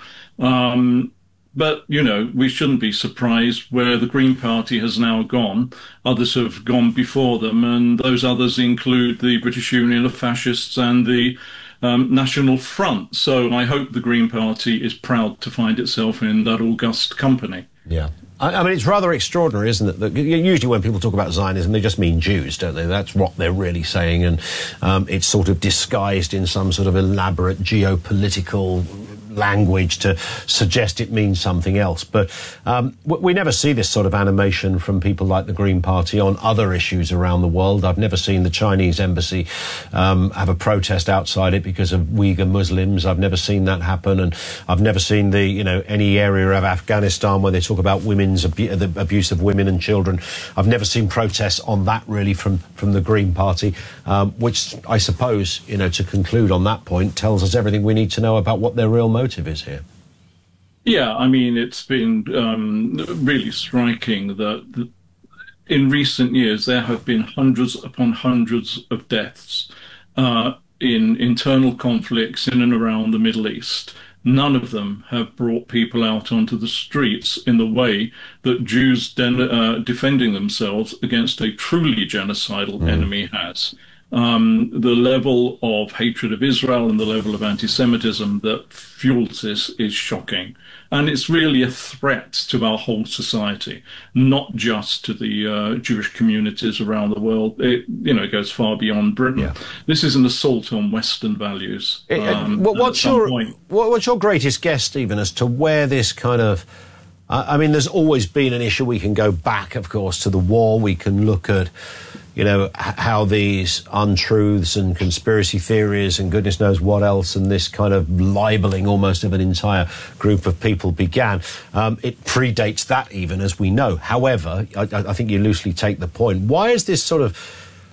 Um, But, you know, we shouldn't be surprised where the Green Party has now gone. Others have gone before them, and those others include the British Union of Fascists and the um, National Front. So I hope the Green Party is proud to find itself in that august company. Yeah. I, I mean, it's rather extraordinary, isn't it? That usually when people talk about Zionism, they just mean Jews, don't they? That's what they're really saying, and um, it's sort of disguised in some sort of elaborate geopolitical language to suggest it means something else. But um, we never see this sort of animation from people like the Green Party on other issues around the world. I've never seen the Chinese embassy um, have a protest outside it because of Uyghur Muslims. I've never seen that happen, and I've never seen the, you know, any area of Afghanistan where they talk about women's abu- the abuse of women and children. I've never seen protests on that really from from the Green Party, um, which I suppose, you know, to conclude on that point, tells us everything we need to know about what their real motive is here. Yeah, I mean, it's been um, really striking that the, in recent years there have been hundreds upon hundreds of deaths uh, in internal conflicts in and around the Middle East. None of them have brought people out onto the streets in the way that Jews de- uh, defending themselves against a truly genocidal mm. enemy has. Um, the level of hatred of Israel and the level of anti-Semitism that fuels this is shocking. And it's really a threat to our whole society, not just to the uh, Jewish communities around the world. It, you know, it goes far beyond Britain. Yeah. This is an assault on Western values. It, um, what, what's, your, what, what's your greatest guess, Stephen, as to where this kind of... I mean, there's always been an issue. We can go back, of course, to the war. We can look at, you know, how these untruths and conspiracy theories and goodness knows what else and this kind of libeling almost of an entire group of people began. Um, it predates that even, as we know. However, I, I think you loosely take the point. Why is this sort of...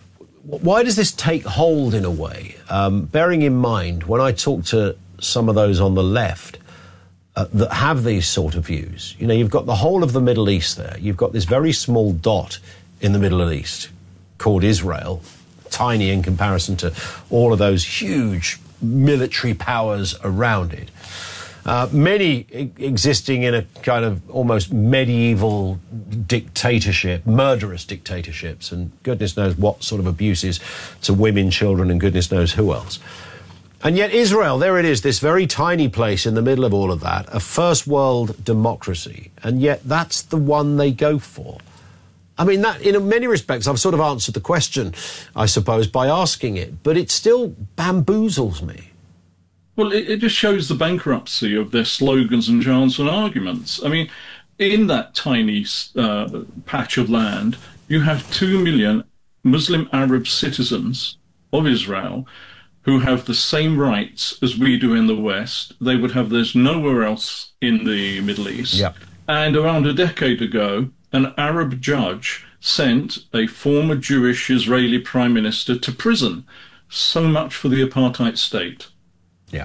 Why does this take hold in a way? Um, bearing in mind, when I talk to some of those on the left, Uh, that have these sort of views. You know, you've got the whole of the Middle East there. You've got this very small dot in the Middle East called Israel, tiny in comparison to all of those huge military powers around it. Uh, many e- existing in a kind of almost medieval dictatorship, murderous dictatorships, and goodness knows what sort of abuses to women, children, and goodness knows who else. And yet Israel, there it is, this very tiny place in the middle of all of that, a first world democracy, and yet that's the one they go for. I mean, that in many respects, I've sort of answered the question, I suppose, by asking it, but it still bamboozles me. Well, it, it just shows the bankruptcy of their slogans and chants and arguments. I mean, in that tiny uh, patch of land, you have two million Muslim Arab citizens of Israel who have the same rights as we do in the West. They would have those nowhere else in the Middle East. Yep. And around a decade ago, an Arab judge sent a former Jewish Israeli prime minister to prison. So much for the apartheid state. Yeah.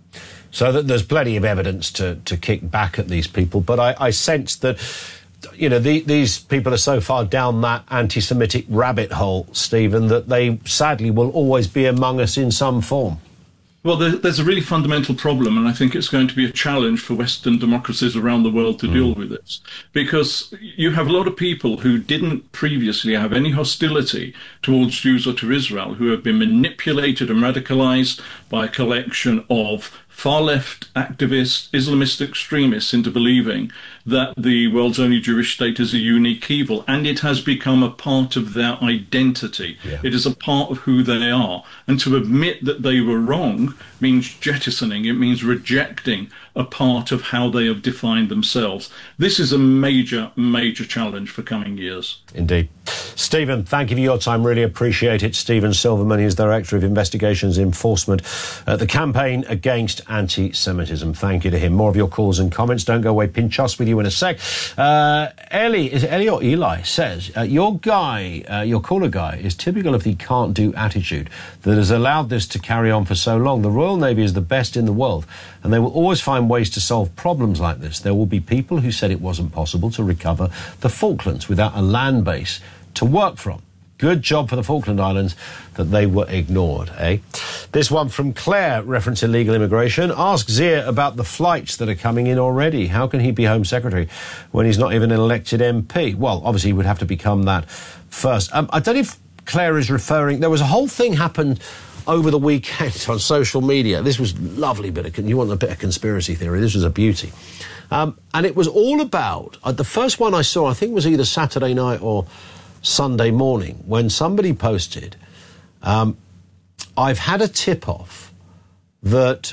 So that there's plenty of evidence to, to kick back at these people. But I, I sense that, you know, the, these people are so far down that anti-Semitic rabbit hole, Stephen, that they sadly will always be among us in some form. Well, there, there's a really fundamental problem, and I think it's going to be a challenge for Western democracies around the world to mm. deal with this. Because you have a lot of people who didn't previously have any hostility towards Jews or to Israel, who have been manipulated and radicalized by a collection of far-left activists, Islamist extremists into believing that the world's only Jewish state is a unique evil, and it has become a part of their identity. Yeah. It is a part of who they are. And to admit that they were wrong means jettisoning, it means rejecting a part of how they have defined themselves. This is a major, major challenge for coming years. Indeed. Stephen, thank you for your time. Really appreciate it. Stephen Silverman, he's Director of Investigations Enforcement at the Campaign Against Anti-Semitism. Thank you to him. More of your calls and comments. Don't go away. Pinch us with you in a sec. Uh, Ellie, is it Ellie or Eli, says, uh, your guy, uh, your caller guy, is typical of the can't-do attitude that has allowed this to carry on for so long. The Royal Navy is the best in the world, and they will always find ways to solve problems like this. There will be people who said it wasn't possible to recover the Falklands without a land base to work from. Good job for the Falkland Islands that they were ignored, eh? This one from Claire, reference illegal immigration. Ask Zia about the flights that are coming in already. How can he be Home Secretary when he's not even an elected M P? Well, obviously he would have to become that first. Um, I don't know if Claire is referring... There was a whole thing happened over the weekend on social media. This was lovely bit of... You want a bit of conspiracy theory? This was a beauty. Um, and it was all about... Uh, the first one I saw, I think, was either Saturday night or Sunday morning, when somebody posted, um, I've had a tip-off that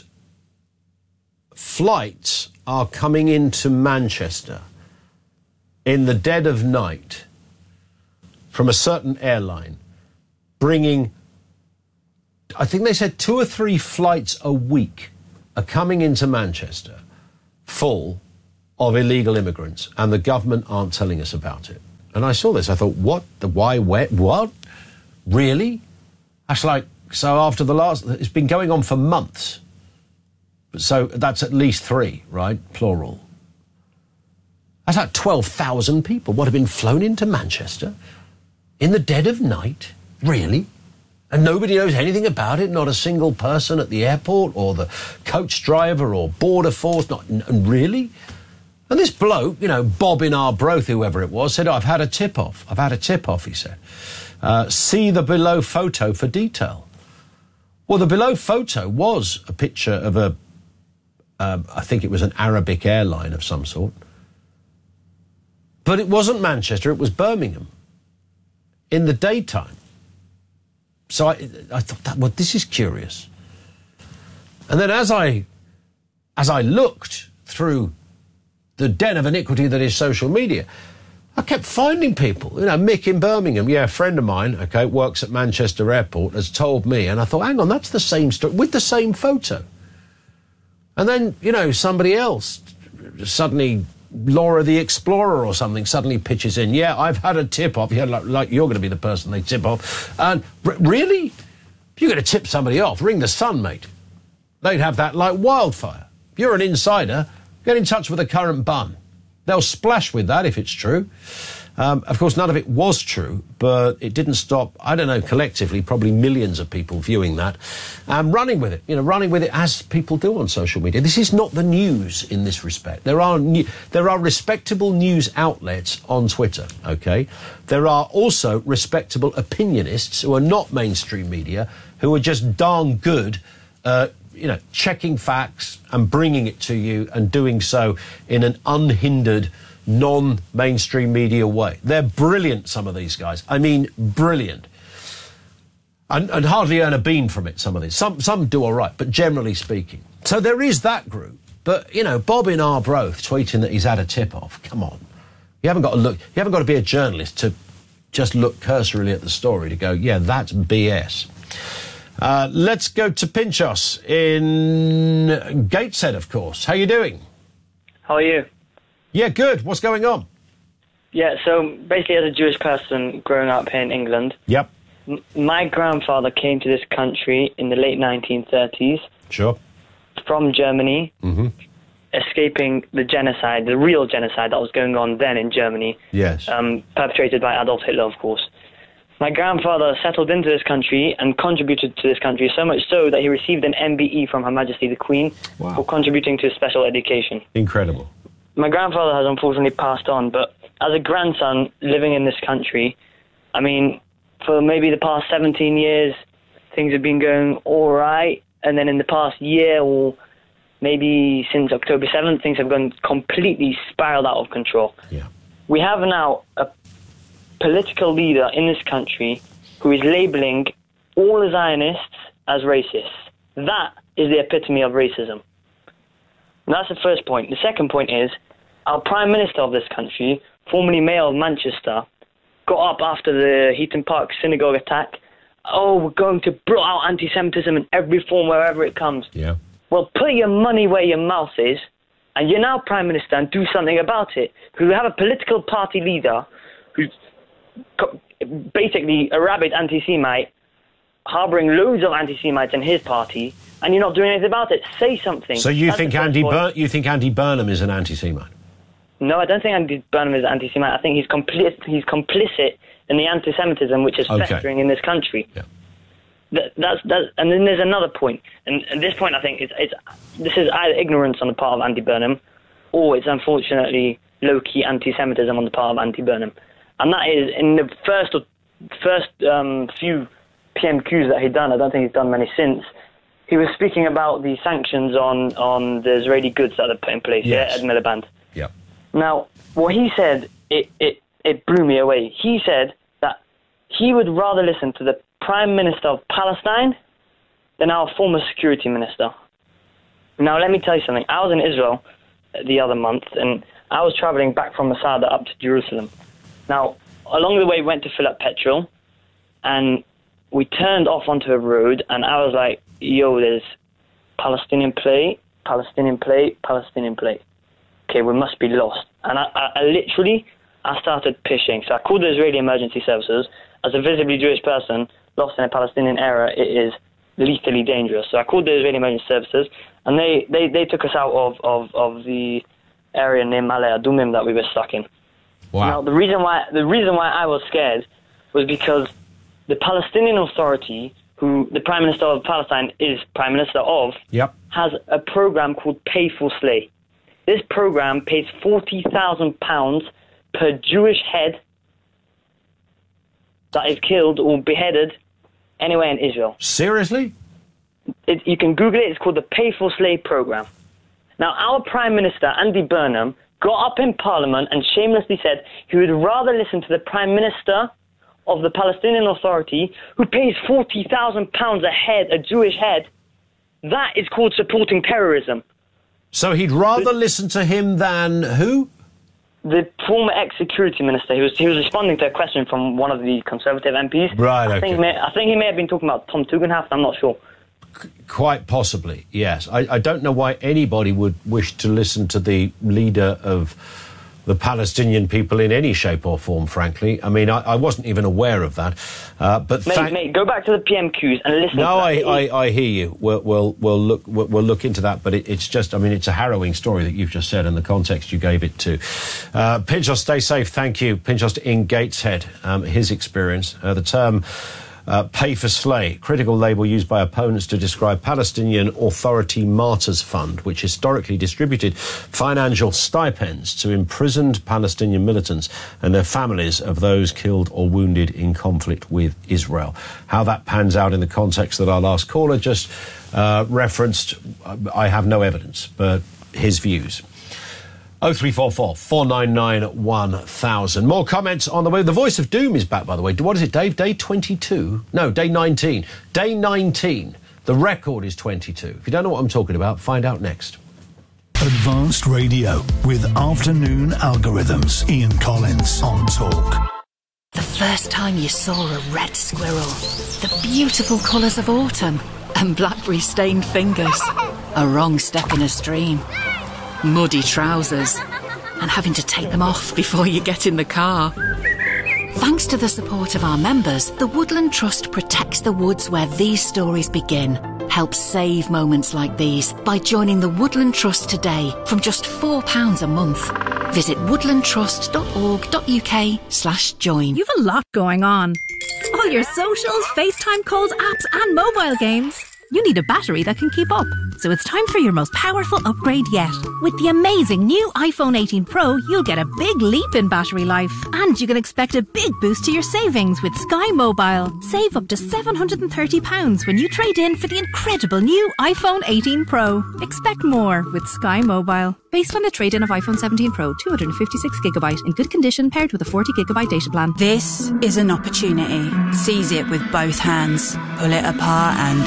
flights are coming into Manchester in the dead of night from a certain airline, bringing, I think they said two or three flights a week are coming into Manchester full of illegal immigrants, and the government aren't telling us about it. And I saw this, I thought, what? The why, where, what? Really? That's like, so after the last, it's been going on for months. So that's at least three, right? Plural. That's like twelve thousand people, what, have been flown into Manchester in the dead of night? Really? And nobody knows anything about it? Not a single person at the airport or the coach driver or border force? Not, n- really? And this bloke, you know, Bob in Arbroath, whoever it was, said, oh, I've had a tip-off. I've had a tip-off, he said. Uh, see the below photo for detail. Well, the below photo was a picture of a, uh, I think it was an Arabic airline of some sort. But it wasn't Manchester, it was Birmingham. In the daytime. So I, I thought, that, well, this is curious. And then as I, as I looked through the den of iniquity that is social media, I kept finding people. You know, Mick in Birmingham, yeah, a friend of mine, okay, works at Manchester Airport, has told me, and I thought, hang on, that's the same story, with the same photo. And then, you know, somebody else, suddenly, Laura the Explorer or something, suddenly pitches in, yeah, I've had a tip-off, yeah, like, like you're going to be the person they tip off. And r- really? If you're going to tip somebody off, ring the Sun, mate. They'd have that like wildfire. If you're an insider, get in touch with the current bun. They'll splash with that if it's true. Um, of course, none of it was true, but it didn't stop, I don't know, collectively, probably millions of people viewing that and running with it, you know, running with it as people do on social media. This is not the news in this respect. There are new, there are respectable news outlets on Twitter, OK? There are also respectable opinionists who are not mainstream media who are just darn good uh you know, checking facts and bringing it to you and doing so in an unhindered, non-mainstream media way. They're brilliant, some of these guys. I mean, brilliant. And, and hardly earn a bean from it, some of these. Some, some do all right, but generally speaking. So there is that group. But, you know, Bob in Arbroath tweeting that he's had a tip-off. Come on. You haven't got to look, you haven't got to be a journalist to just look cursorily at the story to go, yeah, that's B S. Uh, let's go to Pinchos in Gateshead, of course. How you doing? How are you? Yeah, good. What's going on? Yeah, so basically as a Jewish person growing up here in England, yep. m- my grandfather came to this country in the late nineteen thirties. Sure. From Germany, mm-hmm. escaping the genocide, the real genocide that was going on then in Germany. Yes. Um, perpetrated by Adolf Hitler, of course. My grandfather settled into this country and contributed to this country, so much so that he received an M B E from Her Majesty the Queen wow. for contributing to special education. Incredible. My grandfather has unfortunately passed on, but as a grandson living in this country, I mean, for maybe the past seventeen years, things have been going all right, and then in the past year or maybe since October seventh, things have gone completely spiraled out of control. Yeah. We have now a political leader in this country who is labeling all the Zionists as racists. That is the epitome of racism. And that's the first point. The second point is our Prime Minister of this country, formerly Mayor of Manchester, got up after the Heaton Park synagogue attack. Oh, we're going to blot out anti-Semitism in every form wherever it comes. Yeah. Well, put your money where your mouth is, and you're now Prime Minister and do something about it. Because we have a political party leader who's basically a rabid anti-Semite, harbouring loads of anti-Semites in his party, and you're not doing anything about it. Say something. So you That's think Andy Bur- you think Andy Burnham is an anti-Semite? No, I don't think Andy Burnham is anti-Semite. I think he's complicit. He's complicit in the anti-Semitism which is Okay. festering in this country. Yeah. That, that's that. And then there's another point, and at this point, I think it's, it's this is either ignorance on the part of Andy Burnham, or it's unfortunately low-key anti-Semitism on the part of Andy Burnham, and that is in the first first um, few P M Qs that he'd done. I don't think he's done many since. He was speaking about the sanctions on on the Israeli goods that are put in place. Yes. Yeah, at Miliband. Yeah. Now, what he said, it, it, it blew me away. He said that he would rather listen to the Prime Minister of Palestine than our former security minister. Now, let me tell you something. I was in Israel the other month, and I was traveling back from Masada up to Jerusalem. Now, along the way, we went to fill up petrol, and we turned off onto a road, and I was like, yo, there's Palestinian plate, Palestinian plate, Palestinian plate. Okay, we must be lost. And I, I, I literally, I started pishing. So I called the Israeli emergency services. As a visibly Jewish person, lost in a Palestinian area, it is lethally dangerous. So I called the Israeli emergency services, and they, they, they took us out of, of, of the area near Malay Adumim that we were stuck in. Wow. Now, the reason why the reason why I was scared was because the Palestinian Authority, who the Prime Minister of Palestine is Prime Minister of, Yep. has a program called Pay for Slay. This program pays forty thousand pounds per Jewish head that is killed or beheaded anywhere in Israel. Seriously? It, you can Google it. It's called the Pay for Slay program. Now, our Prime Minister, Andy Burnham, got up in Parliament and shamelessly said he would rather listen to the Prime Minister of the Palestinian Authority, who pays forty thousand pounds a head, a Jewish head. That is called supporting terrorism. So he'd rather listen to him than who? The former ex-security minister. He was he was responding to a question from one of the Conservative M Ps. Right, I think okay. he may, I think he may have been talking about Tom Tugendhat. I'm not sure. Quite possibly, yes. I, I don't know why anybody would wish to listen to the leader of the Palestinian people in any shape or form, frankly. I mean, I, I wasn't even aware of that. Uh, but Mate, thank- mate, go back to the P M Qs and listen. No, to I, that. I, I hear you. We'll, we'll, we'll look we'll, we'll look into that, but it, it's just, I mean, it's a harrowing story that you've just said and the context you gave it to. Uh, Pinchos, stay safe. Thank you. Pinchos in Gateshead, um, his experience. Uh, the term uh, pay for slay, critical label used by opponents to describe Palestinian Authority Martyrs Fund, which historically distributed financial stipends to imprisoned Palestinian militants and their families of those killed or wounded in conflict with Israel. How that pans out in the context that our last caller just uh, referenced, I have no evidence, but his views. oh three four four, four nine nine, one thousand. More comments on the way. The Voice of Doom is back, by the way. What is it, Dave? Day twenty-two? No, day nineteen. Day nineteen. The record is twenty-two. If you don't know what I'm talking about, find out next. Advanced Radio with Afternoon Algorithms. Ian Collins on Talk. The first time you saw a red squirrel, the beautiful colours of autumn, and blackberry-stained fingers, a wrong step in a stream, muddy trousers, and having to take them off before you get in the car. Thanks to the support of our members, the Woodland Trust protects the woods where these stories begin. Help save moments like these by joining the Woodland Trust today from just four pounds a month. Visit woodlandtrust.org.uk slash join. You've a lot going on. All your socials, FaceTime calls, apps, and mobile games. You need a battery that can keep up. So it's time for your most powerful upgrade yet. With the amazing new iPhone eighteen Pro, you'll get a big leap in battery life. And you can expect a big boost to your savings with Sky Mobile. Save up to seven hundred thirty pounds when you trade in for the incredible new iPhone eighteen Pro. Expect more with Sky Mobile. Based on a trade-in of iPhone seventeen Pro, two hundred fifty-six gigabyte in good condition paired with a forty gigabyte data plan. This is an opportunity. Seize it with both hands. Pull it apart and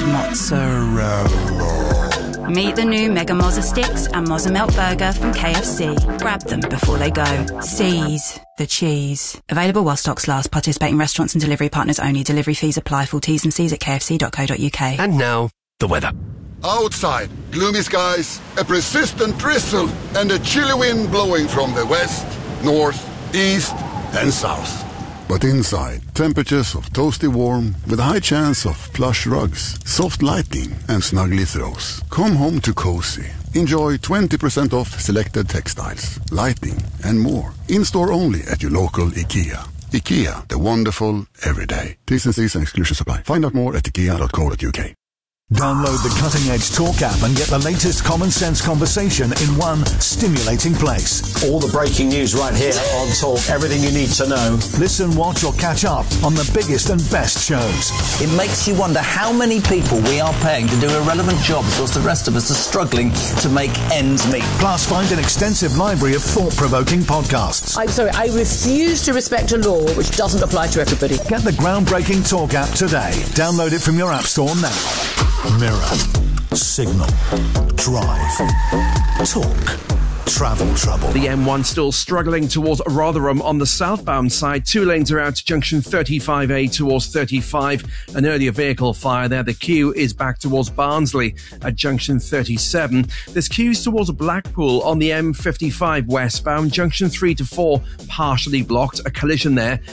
mozzarella. Meet the new Mega Mozza Sticks and Mozza Melt Burger from K F C. Grab them before they go. Seize the cheese. Available while stocks last. Participating restaurants and delivery partners only. Delivery fees apply. Full T's and C's at k f c dot co dot u k. And now, the weather. Outside, gloomy skies, a persistent drizzle, and a chilly wind blowing from the west, north, east, and south. But inside, temperatures of toasty warm with a high chance of plush rugs, soft lighting, and snuggly throws. Come home to cozy Enjoy twenty percent off selected textiles, lighting, and more. In-store only at your local IKEA. IKEA, the wonderful everyday. T's and C's and exclusions apply. Find out more at ikea dot co dot uk. Download the Cutting Edge Talk app and get the latest common sense conversation in one stimulating place. All the breaking news right here on Talk. Everything you need to know. Listen, watch or catch up on the biggest and best shows. It makes you wonder how many people we are paying to do irrelevant jobs whilst the rest of us are struggling to make ends meet. Plus, find an extensive library of thought-provoking podcasts. I'm sorry, I refuse to respect a law which doesn't apply to everybody. Get the groundbreaking Talk app today. Download it from your app store now. Mirror, Signal, Drive, Talk, Travel Trouble. The M one still struggling towards Rotherham on the southbound side. Two lanes are out to junction thirty-five A towards thirty-five. An earlier vehicle fire there. The queue is back towards Barnsley at junction thirty-seven. There's queues towards Blackpool on the M fifty-five westbound. Junction three to four partially blocked. A collision there